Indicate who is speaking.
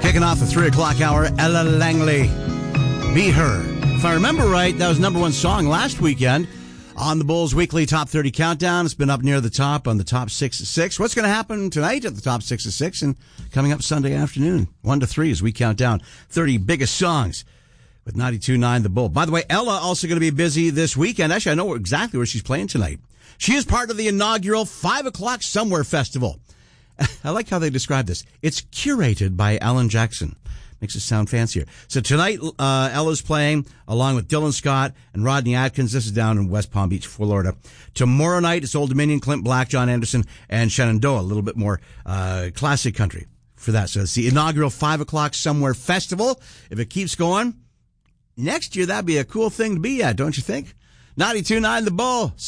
Speaker 1: Kicking off the 3 o'clock hour, Ella Langley, Be Her. If I remember right, that was number one song last weekend on the Bulls Weekly Top 30 Countdown. It's been up near the top on the Top 6 at 6. What's going to happen tonight at the Top 6 at 6 and coming up Sunday afternoon, 1 to 3 as we count down 30 biggest songs with 92.9 The Bull. By the way, Ella also going to be busy this weekend. Actually, I know exactly where she's playing tonight. She is part of the inaugural 5 o'clock Somewhere Festival. I like how they describe this. It's curated by Alan Jackson. Makes it sound fancier. So tonight, Ella's playing along with Dylan Scott and Rodney Atkins. This is down in West Palm Beach, Florida. Tomorrow night, it's Old Dominion, Clint Black, John Anderson, and Shenandoah. A little bit more classic country for that. So it's the inaugural 5 o'clock Somewhere Festival. If it keeps going, next year, that'd be a cool thing to be at, don't you think? 92.9 The Bull.